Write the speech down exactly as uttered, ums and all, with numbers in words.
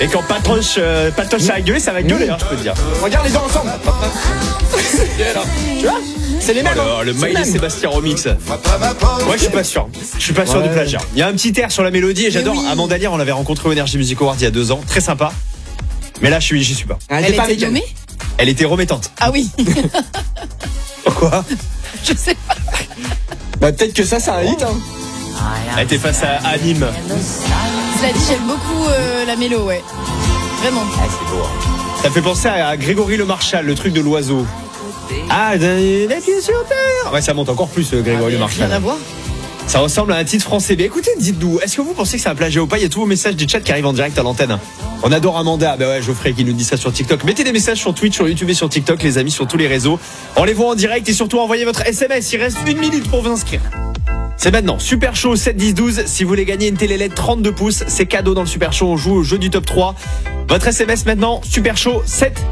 Et quand Patoche, euh, Patoche a gueulé, ça va gueuler, hein, je peux te dire. Regarde les deux ensemble. Tu vois, c'est les mêmes. Oh, hein. le C'est les Miley mêmes. Sébastien remix. Moi, je suis pas sûr. Je suis pas sûr Ouais. du plagiat. Il y a un petit air sur la mélodie et j'adore. oui. Amanda Lear, on l'avait rencontré au Energy Music Award il y a deux ans. Très sympa. Mais là, je suis, j'y suis pas. Elle Elle était pas était avec elle. nommée? Elle était remettante. Ah oui. Pourquoi? Je sais pas. Bah peut-être que ça c'est un hit hein. Elle était face à Anime. Cela dit, j'aime beaucoup euh, la mélo, ouais. Vraiment. Ça fait penser à Grégory Le Marchal, le truc de l'oiseau. Ah, les pieds sur terre. Ouais, ça monte encore plus, euh, Grégory Le Rien à Marchal. voir. Ça ressemble à un titre français. Mais écoutez, dites-nous, est-ce que vous pensez que c'est un plagiat ou pas? Il y a tous vos messages du chat qui arrivent en direct à l'antenne. On adore Amanda. Bah ouais, Geoffrey qui nous dit ça sur TikTok. Mettez des messages sur Twitch, sur YouTube et sur TikTok, les amis, sur tous les réseaux. On les voit en direct et surtout envoyez votre S M S. Il reste une minute pour vous inscrire. C'est maintenant. Super Show sept dix douze. Si vous voulez gagner une télé L E D trente-deux pouces, c'est cadeau dans le Super Show. On joue au jeu du top trois. Votre S M S maintenant, Super Show sept